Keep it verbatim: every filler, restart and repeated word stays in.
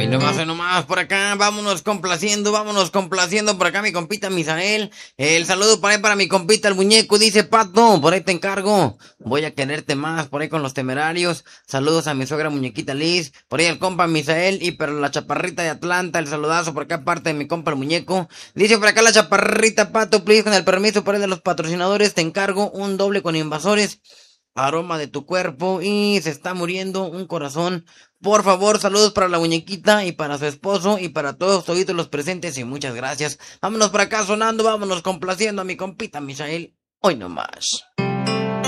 Hoy nomás, hoy nomás, por acá, vámonos complaciendo, vámonos complaciendo por acá mi compita Misael. El saludo por ahí para mi compita el muñeco, dice Pato, por ahí te encargo. Voy a quererte más, por ahí con los temerarios. Saludos a mi suegra muñequita Liz, por ahí el compa Misael y para la chaparrita de Atlanta, el saludazo por acá parte de mi compa el muñeco. Dice por acá la chaparrita Pato, please, con el permiso por ahí de los patrocinadores, te encargo un doble con invasores. Aroma de tu cuerpo y se está muriendo un corazón. Por favor, saludos para la muñequita y para su esposo y para todos toditos los presentes y muchas gracias. Vámonos por acá sonando, vámonos complaciendo a mi compita Misael. Hoy nomás.